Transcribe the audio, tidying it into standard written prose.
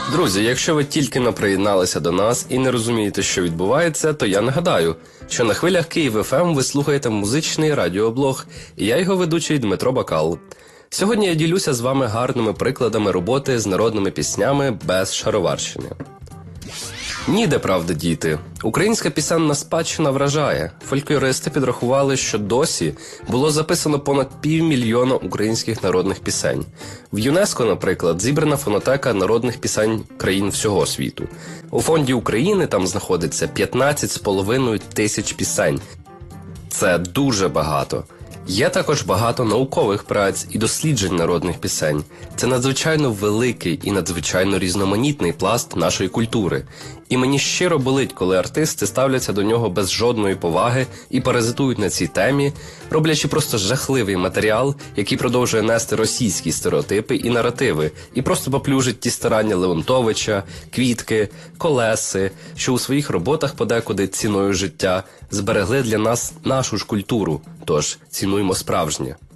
Друзі, якщо ви тільки не приєдналися до нас і не розумієте, що відбувається, то я нагадаю, що на хвилях Київ ФМ ви слухаєте музичний радіоблог, і я його ведучий Дмитро Бакал. Сьогодні я ділюся з вами гарними прикладами роботи з народними піснями без шароварщини. Ніде, правда, діти. Українська пісенна спадщина вражає. Фольклористи підрахували, що досі було записано понад 500 000 українських народних пісень. В ЮНЕСКО, наприклад, зібрана фонотека народних пісень країн всього світу. У Фонді України там знаходиться 15,5 тисяч пісень. Це дуже багато. Є також багато наукових праць і досліджень народних пісень. Це надзвичайно великий і надзвичайно різноманітний пласт нашої культури. І мені щиро болить, коли артисти ставляться до нього без жодної поваги і паразитують на цій темі, роблячи просто жахливий матеріал, який продовжує нести російські стереотипи і наративи, і просто поплюжить ті старання Леонтовича, Квітки, Колеси, що у своїх роботах подекуди ціною життя зберегли для нас нашу ж культуру. Тож, цінуймо справжнє.